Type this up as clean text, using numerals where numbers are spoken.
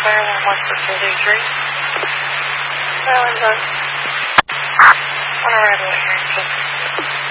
Maryland, West Virginia, 3. Maryland, on arrival at Harrington.